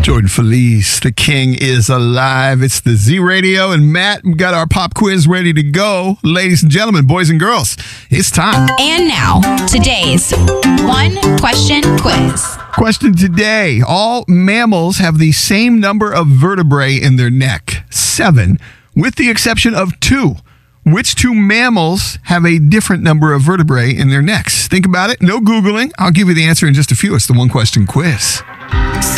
Jordan Felice, the king is alive. It's the Z Radio, and Matt, we got our pop quiz ready to go. Ladies and gentlemen, boys and girls, it's time. And now, today's one question quiz. Question today. All mammals have the same number of vertebrae in their neck, 7, with the exception of 2. Which 2 mammals have a different number of vertebrae in their necks? Think about it. No Googling. I'll give you the answer in just a few. It's the one question quiz.